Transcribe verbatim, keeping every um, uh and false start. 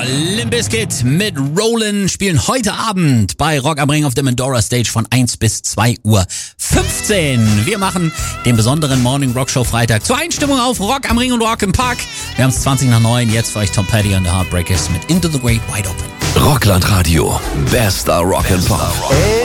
Limp Bizkit mit Rollin' spielen heute Abend bei Rock am Ring auf der Mandora Stage von eins bis zwei Uhr fünfzehn. Wir machen den besonderen Morning Rock Show Freitag zur Einstimmung auf Rock am Ring und Rock im Park. Wir haben es zwanzig nach neun, jetzt für euch Tom Petty und the Heartbreakers mit Into the Great Wide Open. Rockland Radio, bester Rock and Pop.